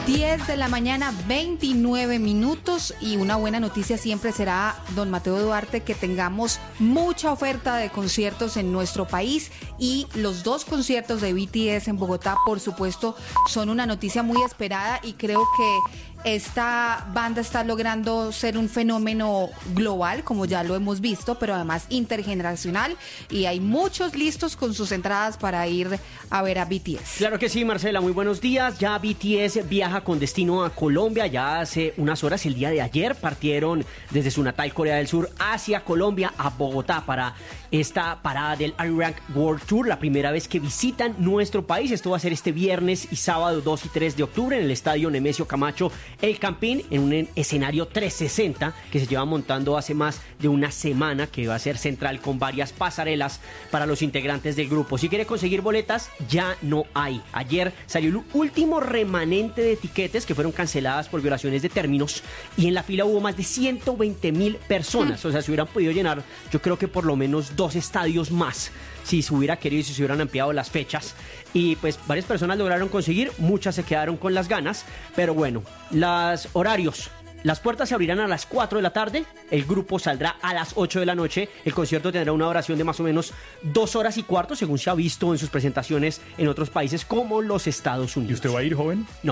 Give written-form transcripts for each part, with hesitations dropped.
10 de la mañana, 29 minutos, y una buena noticia siempre será, don Mateo Duarte, que tengamos mucha oferta de conciertos en nuestro país, y los 2 conciertos de BTS en Bogotá, por supuesto, son una noticia muy esperada, y creo que esta banda está logrando ser un fenómeno global, como ya lo hemos visto, pero además intergeneracional, y hay muchos listos con sus entradas para ir a ver a BTS. Claro que sí, Marcela, muy buenos días. Ya BTS viaja con destino a Colombia. Ya hace unas horas, el día de ayer, partieron desde su natal Corea del Sur hacia Colombia, a Bogotá, para esta parada del Arirang World Tour, la primera vez que visitan nuestro país. Esto va a ser este viernes y sábado 2 y 3 de octubre en el estadio Nemesio Camacho El Campín, en un escenario 360 que se lleva montando hace más de una semana, que va a ser central con varias pasarelas para los integrantes del grupo. Si quiere conseguir boletas, ya no hay. Ayer salió el último remanente de etiquetes que fueron canceladas por violaciones de términos, y en la fila hubo más de 120,000 personas. O sea, se hubieran podido llenar, yo creo que por lo menos 2 estadios más, si se hubiera querido y si se hubieran ampliado las fechas. Y pues varias personas lograron conseguir, muchas se quedaron con las ganas, pero bueno, los horarios: las puertas se abrirán a las 4 de la tarde, el grupo saldrá a las 8 de la noche, el concierto tendrá una duración de más o menos 2 horas y cuarto, según se ha visto en sus presentaciones en otros países como los Estados Unidos. ¿Y usted va a ir, joven? No.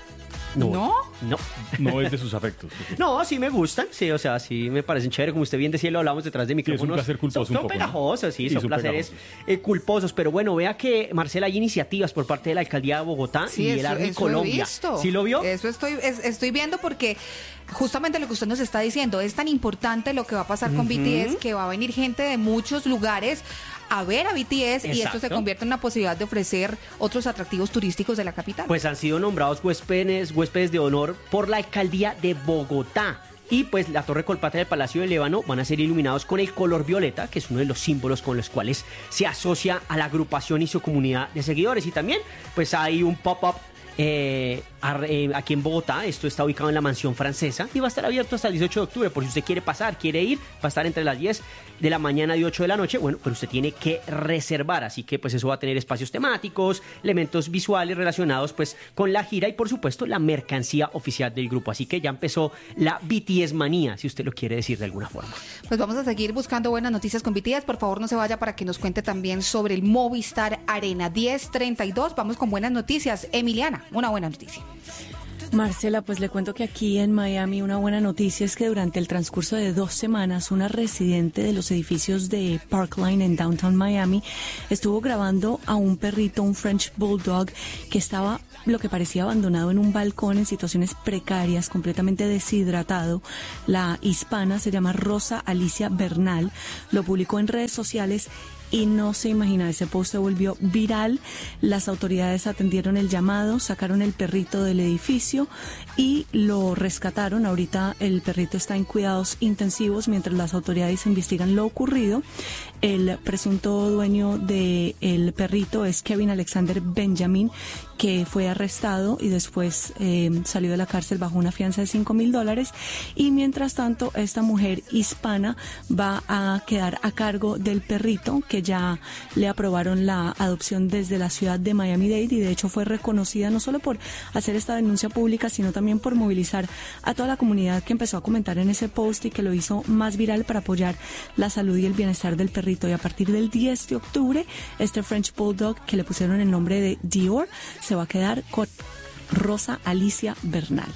No es de sus afectos. No, sí me gustan, sí, o sea, sí me parecen chévere, como usted bien decía, lo hablamos detrás de micrófonos. Sí, es un placer culposo son un poco, pegajosos, sí, sí, son placeres culposos, pero bueno, vea que, Marcela, hay iniciativas por parte de la Alcaldía de Bogotá y el ARMY Colombia. ¿Sí lo vio? Eso estoy viendo, porque justamente lo que usted nos está diciendo es tan importante lo que va a pasar con BTS, que va a venir gente de muchos lugares a ver a BTS. Exacto. Y esto se convierte en una posibilidad de ofrecer otros atractivos turísticos de la capital. Pues han sido nombrados huéspedes de honor por la Alcaldía de Bogotá. Y pues la Torre Colpatria del Palacio del Líbano van a ser iluminados con el color violeta, que es uno de los símbolos con los cuales se asocia a la agrupación y su comunidad de seguidores. Y también pues hay un pop-up aquí en Bogotá. Esto está ubicado en la Mansión Francesa y va a estar abierto hasta el 18 de octubre. Por si usted quiere pasar, quiere ir, va a estar entre las 10 de la mañana y 8 de la noche. Bueno, pero usted tiene que reservar, así que pues eso va a tener espacios temáticos, elementos visuales relacionados pues con la gira y por supuesto la mercancía oficial del grupo. Así que ya empezó la BTS manía, si usted lo quiere decir de alguna forma. Pues vamos a seguir buscando buenas noticias con BTS. Por favor, no se vaya para que nos cuente también sobre el Movistar Arena. 10:32, vamos con buenas noticias. Emiliana, una buena noticia. Marcela, pues le cuento que aquí en Miami una buena noticia es que durante el transcurso de 2 semanas una residente de los edificios de Parkline en Downtown Miami estuvo grabando a un perrito, un French Bulldog, que estaba lo que parecía abandonado en un balcón en situaciones precarias, completamente deshidratado. La hispana se llama Rosa Alicia Bernal, lo publicó en redes sociales y no se imagina, ese post se volvió viral. Las autoridades atendieron el llamado, sacaron el perrito del edificio y lo rescataron. Ahorita el perrito está en cuidados intensivos mientras las autoridades investigan lo ocurrido. El presunto dueño del perrito es Kevin Alexander Benjamin, que fue arrestado y después salió de la cárcel bajo una fianza de $5,000. Y mientras tanto, esta mujer hispana va a quedar a cargo del perrito, que ya le aprobaron la adopción desde la ciudad de Miami-Dade, y de hecho fue reconocida no solo por hacer esta denuncia pública, sino también por movilizar a toda la comunidad que empezó a comentar en ese post y que lo hizo más viral para apoyar la salud y el bienestar del perrito. Y a partir del 10 de octubre, este French Bulldog, que le pusieron el nombre de Dior, se va a quedar con Rosa Alicia Bernal.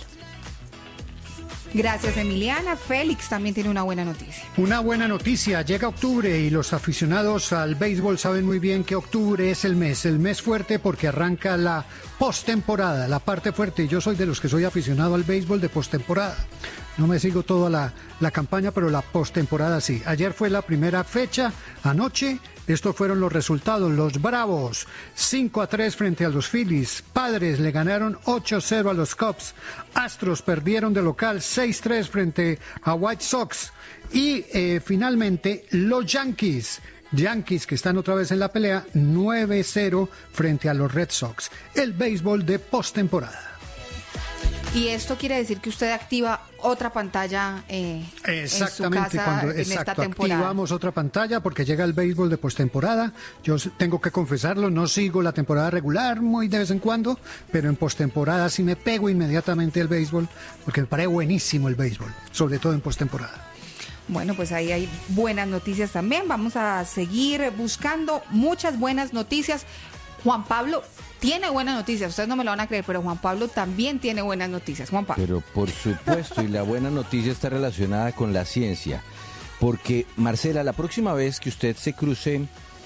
Gracias, Emiliana. Félix también tiene una buena noticia. Una buena noticia, llega octubre y los aficionados al béisbol saben muy bien que octubre es el mes fuerte, porque arranca la postemporada, la parte fuerte. Yo soy de los que soy aficionado al béisbol de postemporada. No me sigo toda la campaña, pero la postemporada sí. Ayer fue la primera fecha, anoche. Estos fueron los resultados. Los Bravos 5-3 frente a los Phillies. Padres le ganaron 8-0 a los Cubs. Astros perdieron de local 6-3 frente a White Sox. Y finalmente los Yankees, que están otra vez en la pelea, 9-0 frente a los Red Sox. El béisbol de postemporada. Y esto quiere decir que usted activa otra pantalla exactamente, en su casa cuando en esta temporada. activamos otra pantalla porque llega el béisbol de postemporada. Yo tengo que confesarlo, no sigo la temporada regular muy de vez en cuando, pero en postemporada sí me pego inmediatamente al béisbol porque me parece buenísimo el béisbol, sobre todo en postemporada. Bueno, pues ahí hay buenas noticias también. Vamos a seguir buscando muchas buenas noticias. Juan Pablo tiene buenas noticias, ustedes no me lo van a creer, pero Juan Pablo también tiene buenas noticias. Juan Pablo. Pero por supuesto, y la buena noticia está relacionada con la ciencia. Porque, Marcela, la próxima vez que usted se cruce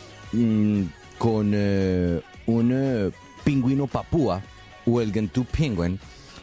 con un pingüino papúa o el Gentoo penguin,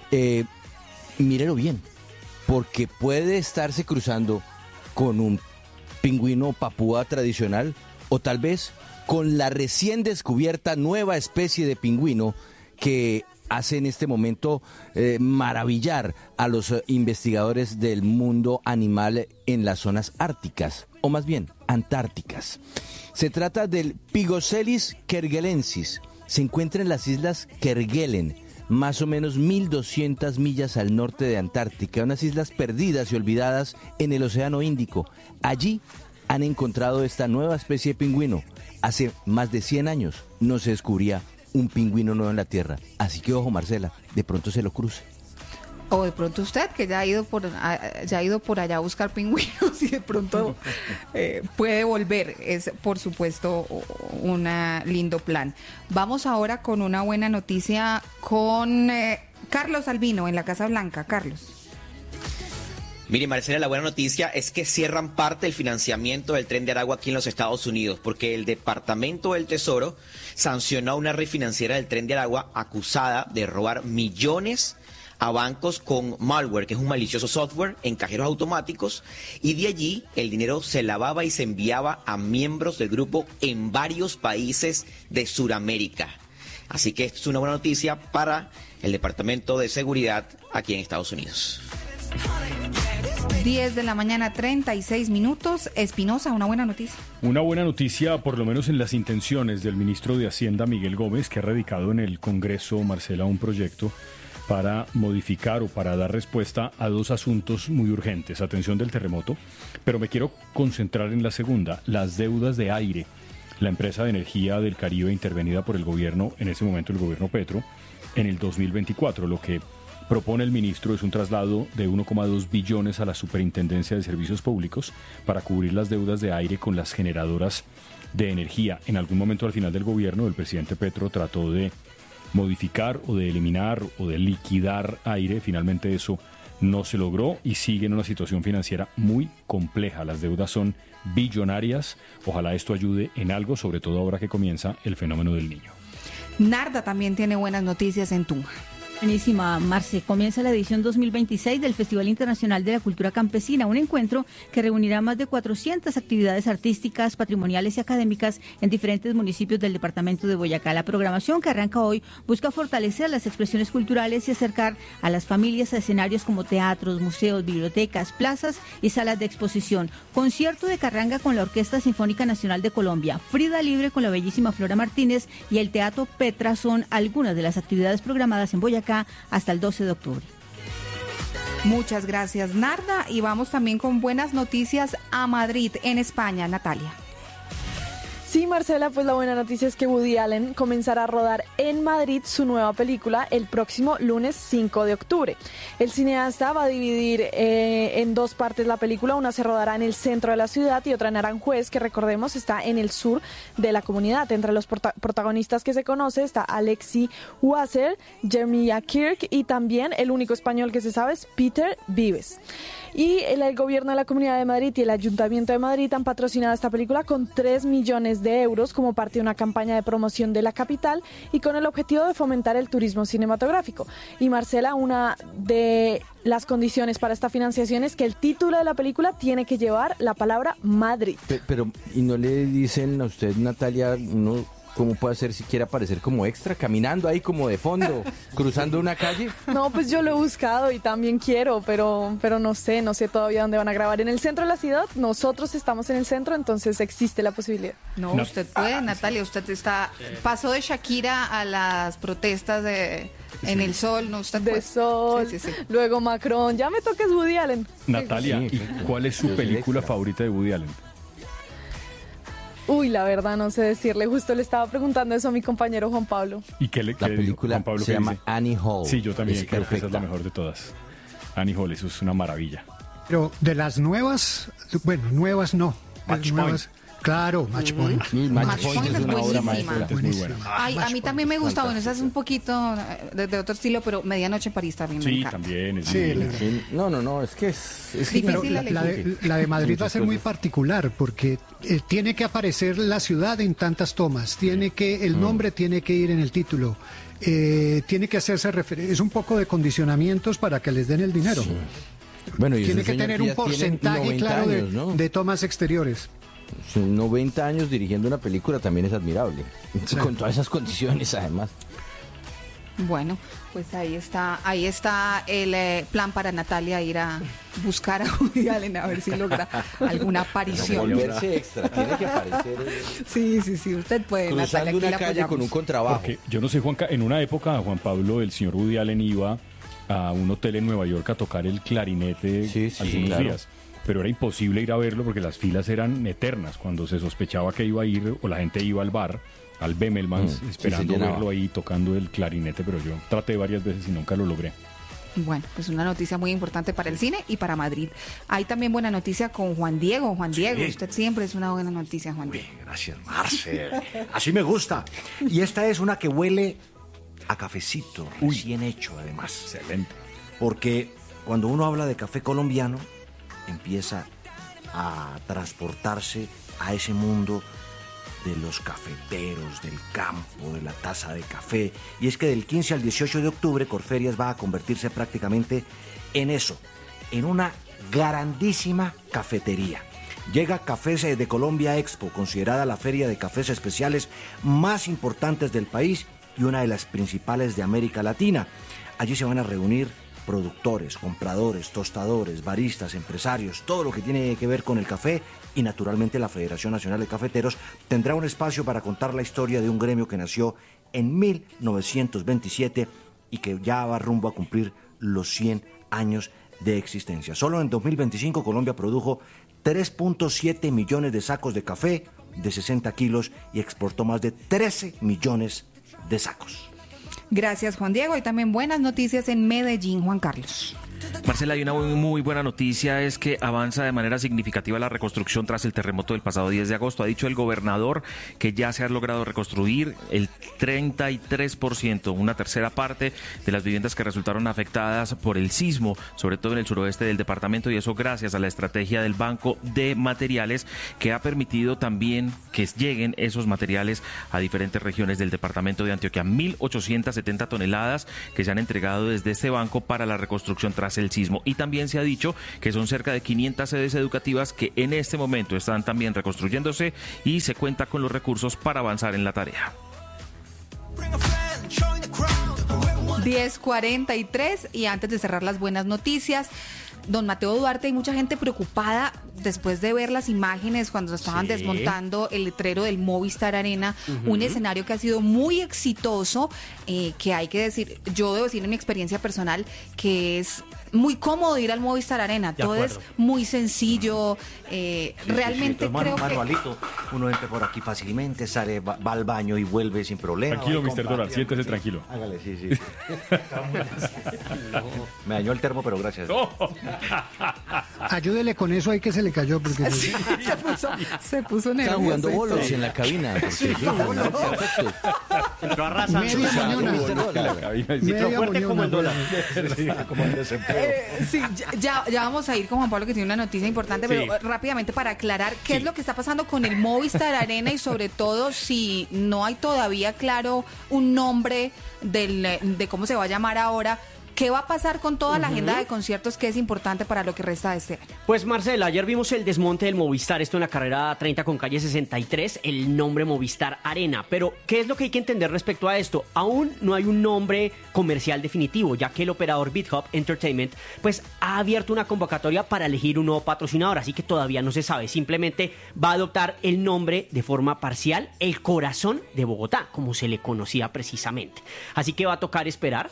mírelo bien, porque puede estarse cruzando con un pingüino papúa tradicional o tal vez con la recién descubierta nueva especie de pingüino que hace en este momento maravillar a los investigadores del mundo animal en las zonas árticas, o más bien antárticas. Se trata del Pygocelis kerguelensis. Se encuentra en las islas Kerguelen, más o menos 1.200 millas al norte de Antártica, unas islas perdidas y olvidadas en el Océano Índico. Allí han encontrado esta nueva especie de pingüino. Hace más de 100 años no se descubría un pingüino nuevo en la Tierra. Así que ojo, Marcela, de pronto se lo cruce. O de pronto usted, que ya ha ido por allá a buscar pingüinos y de pronto puede volver. Es, por supuesto, un lindo plan. Vamos ahora con una buena noticia con Carlos Albino en la Casa Blanca. Carlos. Mire, Marcela, la buena noticia es que cierran parte del financiamiento del Tren de Aragua aquí en los Estados Unidos, porque el Departamento del Tesoro sancionó a una red financiera del Tren de Aragua acusada de robar millones a bancos con malware, que es un malicioso software, en cajeros automáticos, y de allí el dinero se lavaba y se enviaba a miembros del grupo en varios países de Sudamérica. Así que esto es una buena noticia para el Departamento de Seguridad aquí en Estados Unidos. 10 de la mañana, 36 minutos. Espinosa, una buena noticia. Una buena noticia, por lo menos en las intenciones del ministro de Hacienda, Miguel Gómez, que ha radicado en el Congreso, Marcela, un proyecto para modificar o para dar respuesta a dos asuntos muy urgentes. Atención del terremoto, pero me quiero concentrar en la segunda, las deudas de aire. La empresa de energía del Caribe intervenida por el gobierno, en ese momento el gobierno Petro, en el 2024, lo que propone el ministro es un traslado de 1,2 billones a la Superintendencia de Servicios Públicos para cubrir las deudas de aire con las generadoras de energía. En algún momento al final del gobierno, el presidente Petro trató de modificar o de eliminar o de liquidar aire. Finalmente eso no se logró y sigue en una situación financiera muy compleja. Las deudas son billonarias. Ojalá esto ayude en algo, sobre todo ahora que comienza el fenómeno del Niño. Narda también tiene buenas noticias en Tunja. Buenísima, Marce. Comienza la edición 2026 del Festival Internacional de la Cultura Campesina, un encuentro que reunirá más de 400 actividades artísticas, patrimoniales y académicas en diferentes municipios del departamento de Boyacá. La programación que arranca hoy busca fortalecer las expresiones culturales y acercar a las familias a escenarios como teatros, museos, bibliotecas, plazas y salas de exposición. Concierto de carranga con la Orquesta Sinfónica Nacional de Colombia, Frida Libre con la bellísima Flora Martínez y el Teatro Petra son algunas de las actividades programadas en Boyacá hasta el 12 de octubre. Muchas gracias, Narda. Y vamos también con buenas noticias a Madrid, en España. Natalia. Sí, Marcela, pues la buena noticia es que Woody Allen comenzará a rodar en Madrid su nueva película el próximo lunes 5 de octubre. El cineasta va a dividir en dos partes la película. Una se rodará en el centro de la ciudad y otra en Aranjuez, que recordemos está en el sur de la comunidad. Entre los protagonistas que se conoce está Alexi Wasser, Jeremiah Kirk y también el único español que se sabe es Peter Vives. Y el gobierno de la Comunidad de Madrid y el Ayuntamiento de Madrid han patrocinado esta película con 3 millones de euros como parte de una campaña de promoción de la capital y con el objetivo de fomentar el turismo cinematográfico. Y Marcela, una de las condiciones para esta financiación es que el título de la película tiene que llevar la palabra Madrid. Pero ¿y no le dicen a usted, Natalia, cómo puede hacer si quiere aparecer como extra, caminando ahí como de fondo, cruzando una calle? No, pues yo lo he buscado y también quiero, pero no sé todavía dónde van a grabar. En el centro de la ciudad, nosotros estamos en el centro, entonces existe la posibilidad. No, usted puede, Natalia, usted pasó de Shakira a las protestas En el sol, ¿no? ¿Usted De Sol, Sí. luego Macron, ya me toca es Woody Allen. Natalia, Sí. ¿y cuál es su Yo soy película extra. favorita de Woody Allen? Uy, la verdad no sé decirle, justo le estaba preguntando eso a mi compañero Juan Pablo. ¿Y qué le La dijo película Juan Pablo? se ¿Qué llama dice? Annie Hall. Sí, yo también Es creo que esa es la perfecta. mejor de todas. Annie Hall, eso es una maravilla. Pero de las nuevas, bueno, nuevas no. Match nuevas, claro, Match Point. Match Point es una obra buenísima. maestra. Es muy buena. Ay, a mí también me gusta, bueno, esa es un poquito de otro estilo, pero Medianoche en París también me Sí, encanta. también es Sí, divina. Sí, no, es que es Difícil Pero elegir. la de Madrid va a ser muy Muchas particular porque tiene que aparecer la ciudad en tantas tomas, el nombre tiene que ir en el título, tiene que hacerse referencia, es un poco de condicionamientos para que les den el dinero. Bueno, y Tiene ese que señor tener ya un tiene porcentaje 90 claro años, ¿no? de tomas exteriores. Son 90 años dirigiendo una película también es admirable. Con todas esas condiciones, además. Bueno, pues ahí está el plan para Natalia ir a buscar a Woody Allen a ver si logra alguna aparición. Volverse extra, tiene que aparecer Sí, usted puede, Natalia, cruzando aquí una la calle con un apoyamos. contrabajo. Porque yo no sé, Juanca, en una época, Juan Pablo, el señor Woody Allen iba a un hotel en Nueva York a tocar el clarinete Sí, algunos claro. días. Pero era imposible ir a verlo porque las filas eran eternas. Cuando se sospechaba que iba a ir, o la gente iba al bar, al Bemelmans, Sí, esperando se llenaba. verlo ahí tocando el clarinete, pero yo traté varias veces y nunca lo logré. Bueno, pues una noticia muy importante para el cine y para Madrid. Hay también buena noticia con Juan Diego. Juan Diego, usted siempre es una buena noticia, Juan Diego. Gracias, Marcel. Así me gusta. Y esta es una que huele a cafecito, recién hecho, además. Excelente. Porque cuando uno habla de café colombiano, empieza a transportarse a ese mundo de los cafeteros, del campo, de la taza de café. Y es que del 15 al 18 de octubre, Corferias va a convertirse prácticamente en eso, en una grandísima cafetería. Llega Cafés de Colombia Expo, considerada la feria de cafés especiales más importantes del país y una de las principales de América Latina. Allí se van a reunir productores, compradores, tostadores, baristas, empresarios, todo lo que tiene que ver con el café, y naturalmente la Federación Nacional de Cafeteros tendrá un espacio para contar la historia de un gremio que nació en 1927 y que ya va rumbo a cumplir los 100 años de existencia. Solo en 2025 Colombia produjo 3.7 millones de sacos de café de 60 kilos y exportó más de 13 millones de sacos. Gracias, Juan Diego. Y también buenas noticias en Medellín, Juan Carlos. Marcela, hay una muy buena noticia, es que avanza de manera significativa la reconstrucción tras el terremoto del pasado 10 de agosto. Ha dicho el gobernador que ya se ha logrado reconstruir el 33%, una tercera parte de las viviendas que resultaron afectadas por el sismo, sobre todo en el suroeste del departamento, y eso gracias a la estrategia del Banco de Materiales, que ha permitido también que lleguen esos materiales a diferentes regiones del departamento de Antioquia. 1.870 toneladas que se han entregado desde este banco para la reconstrucción tras el sismo. Y también se ha dicho que son cerca de 500 sedes educativas que en este momento están también reconstruyéndose y se cuenta con los recursos para avanzar en la tarea. 10:43 y antes de cerrar las buenas noticias, don Mateo Duarte, hay mucha gente preocupada después de ver las imágenes cuando estaban desmontando el letrero del Movistar Arena, un escenario que ha sido muy exitoso, que hay que decir, yo debo decir en mi experiencia personal que es muy cómodo ir al Movistar Arena, todo es muy sencillo, realmente creo que... Manualito, uno entra por aquí fácilmente, sale, va al baño y vuelve sin problema. Tranquilo, Mr. Dólar, siéntese tranquilo. Hágale, sí. Me dañó el termo, pero gracias. Ayúdele con eso ahí que se le cayó porque se puso Está nervioso. jugando y bolos todo. en la cabina. Perfecto. Entró arrasando. Media mañana. Media fuerte como el dólar. Como el desempleo. Sí, ya vamos a ir con Juan Pablo, que tiene una noticia importante, pero rápidamente para aclarar qué es lo que está pasando con el Movistar Arena y sobre todo si no hay todavía claro un nombre de cómo se va a llamar ahora. ¿Qué va a pasar con toda la agenda de conciertos que es importante para lo que resta de este año? Pues Marcela, ayer vimos el desmonte del Movistar, esto en la carrera 30 con calle 63, el nombre Movistar Arena. Pero, ¿qué es lo que hay que entender respecto a esto? Aún no hay un nombre comercial definitivo, ya que el operador BitHub Entertainment pues ha abierto una convocatoria para elegir un nuevo patrocinador, así que todavía no se sabe. Simplemente va a adoptar el nombre de forma parcial, el Corazón de Bogotá, como se le conocía precisamente. Así que va a tocar esperar.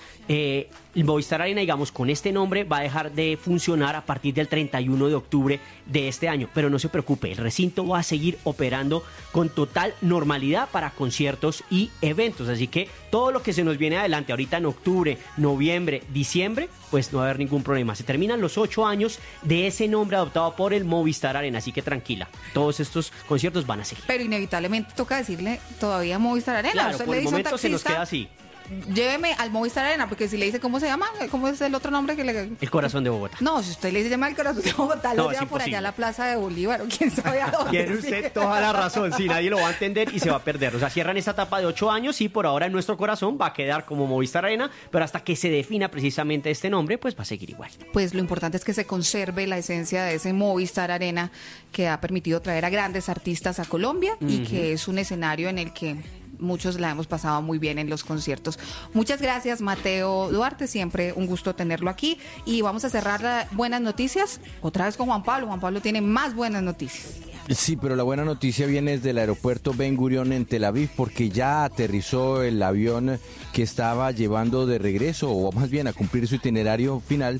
El Movistar Arena, digamos, con este nombre va a dejar de funcionar a partir del 31 de octubre de este año. Pero no se preocupe, el recinto va a seguir operando con total normalidad para conciertos y eventos. Así que todo lo que se nos viene adelante ahorita en octubre, noviembre, diciembre, pues no va a haber ningún problema. Se terminan los 8 años de ese nombre adoptado por el Movistar Arena. Así que tranquila, todos estos conciertos van a seguir. Pero inevitablemente toca decirle todavía Movistar Arena. Claro, Usted por le el dice a un momento se nos taxista, queda así. lléveme al Movistar Arena, porque si le dice cómo se llama, cómo es el otro nombre que le... El Corazón de Bogotá. No, si usted le dice llama el Corazón de Bogotá, lo No, es lleva por allá imposible. a la Plaza de Bolívar o quién sabe a dónde. Tiene usted toda la razón, sí, nadie lo va a entender y se va a perder. O sea, cierran esta etapa de 8 años y por ahora en nuestro corazón va a quedar como Movistar Arena, pero hasta que se defina precisamente este nombre, pues va a seguir igual. Pues lo importante es que se conserve la esencia de ese Movistar Arena que ha permitido traer a grandes artistas a Colombia y que es un escenario en el que muchos la hemos pasado muy bien en los conciertos. Muchas gracias, Mateo Duarte, siempre un gusto tenerlo aquí. Y vamos a cerrar buenas noticias otra vez con Juan Pablo. Juan Pablo tiene más buenas noticias. Sí, pero la buena noticia viene desde el aeropuerto Ben Gurion en Tel Aviv, porque ya aterrizó el avión que estaba llevando de regreso, o más bien a cumplir su itinerario final,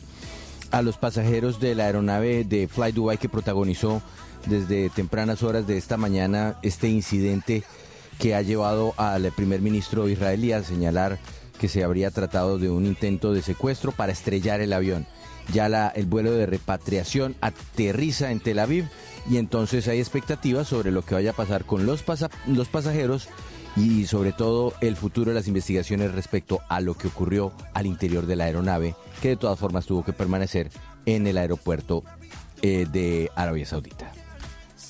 a los pasajeros de la aeronave de Fly Dubai que protagonizó desde tempranas horas de esta mañana este incidente que ha llevado al primer ministro israelí a señalar que se habría tratado de un intento de secuestro para estrellar el avión. Ya el vuelo de repatriación aterriza en Tel Aviv y entonces hay expectativas sobre lo que vaya a pasar con los pasajeros y sobre todo el futuro de las investigaciones respecto a lo que ocurrió al interior de la aeronave, que de todas formas tuvo que permanecer en el aeropuerto de Arabia Saudita.